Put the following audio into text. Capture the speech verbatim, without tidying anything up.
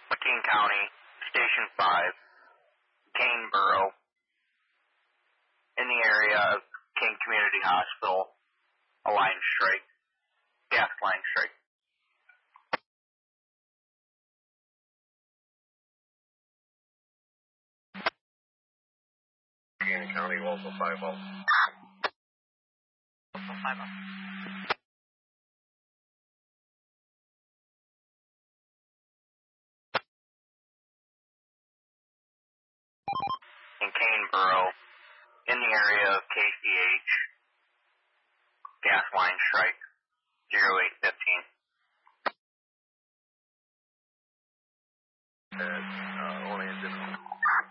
McKean County, Station five, Caneboro, in the area of King Community Hospital, a line strike, gas line strike. McKean County, Local five oh. Local five oh. In Caneboro, in the area of K C H, gas line strike, zero eight fifteen. And